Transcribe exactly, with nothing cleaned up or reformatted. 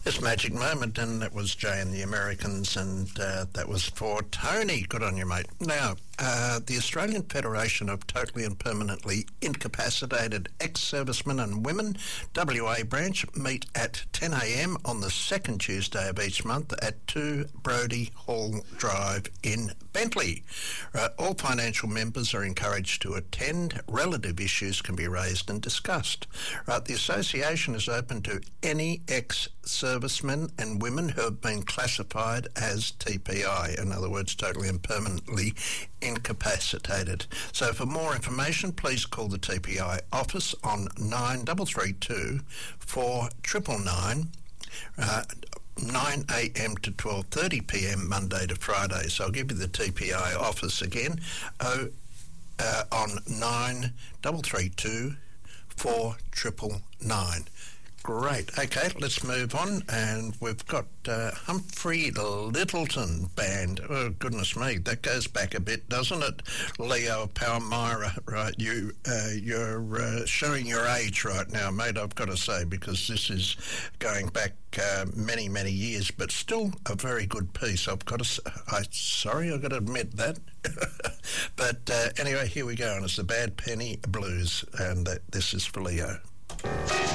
This magic moment, and that was Jay and the Americans, and uh, that was for Tony. Good on you, mate. Now, uh, the Australian Federation of Totally and Permanently Incapacitated Ex-Servicemen and Women, W A branch, meet at ten a m on the second Tuesday of each month at two Brodie Hall Drive in Bentley. Uh, all financial members are encouraged to attend. Relative issues can be raised and discussed. Right, the association is open to any ex-servicemen and women who have been classified as T P I, in other words, totally and permanently incapacitated. So for more information, please call the T P I office on nine three three two, four nine nine nine, uh, nine a m to twelve thirty p m Monday to Friday. So I'll give you the T P I office again, oh, uh, on nine three three two, four nine nine nine. Great. Okay, let's move on. And we've got uh, Humphrey Littleton Band. Oh, goodness me, that goes back a bit, doesn't it? Leo Palmyra, right? You, uh, you're uh, showing your age right now, mate, I've got to say, because this is going back uh, many, many years, but still a very good piece. I've got to say, I, sorry, I've got to admit that. But uh, anyway, here we go, and it's the Bad Penny Blues, and uh, this is for Leo.